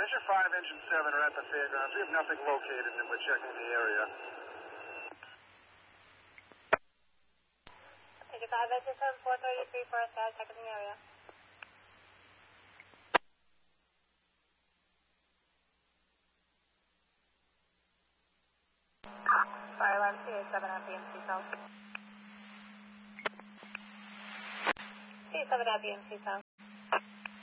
Measure 5, Engine 7 are at the fairgrounds. We have nothing located and we're checking the area. Measure 5, Engine 7, 433 for us, checking the area. Fire alarm CA7 at BMC South. CA7 at BMC South.